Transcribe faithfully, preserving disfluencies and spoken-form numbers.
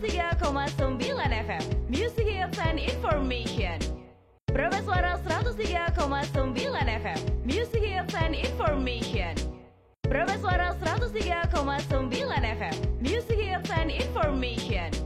tiga koma sembilan F M, Music Hits and Information. Prabes Suara seratus tiga koma sembilan F M, Music Hits and Information. Prabes Suara seratus tiga koma sembilan F M, Music Hits and Information.